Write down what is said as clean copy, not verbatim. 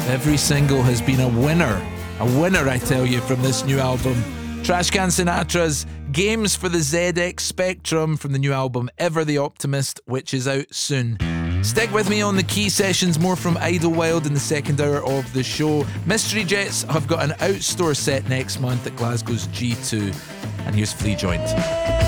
Every single has been a winner. A winner, I tell you, from this new album. Trashcan Sinatra's Games for the ZX Spectrum from the new album Ever the Optimist, which is out soon. Stick with me on the Key Sessions, more from Idlewild in the second hour of the show. Mystery Jets have got an outstore set next month at Glasgow's G2. And here's Flea Joint.